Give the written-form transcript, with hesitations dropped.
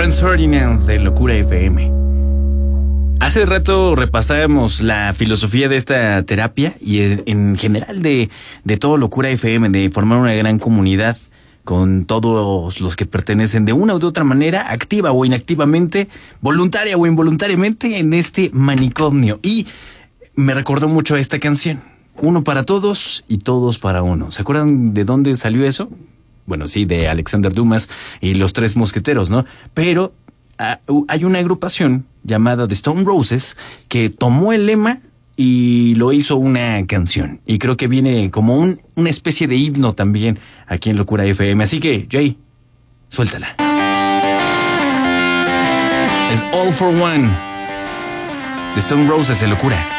Franz Ferdinand de Locura FM. Hace rato repasábamos la filosofía de esta terapia y en general de todo Locura FM, de formar una gran comunidad con todos los que pertenecen de una u de otra manera, activa o inactivamente, voluntaria o involuntariamente, en este manicomio. Y me recordó mucho a esta canción, Uno para todos y todos para uno. ¿Se acuerdan de dónde salió eso? Bueno, sí, de Alexander Dumas y los Tres Mosqueteros, ¿no? Pero hay una agrupación llamada The Stone Roses que tomó el lema y lo hizo una canción. Y creo que viene como una especie de himno también aquí en Locura FM. Así que, Jay, suéltala. Es All for One. The Stone Roses de Locura.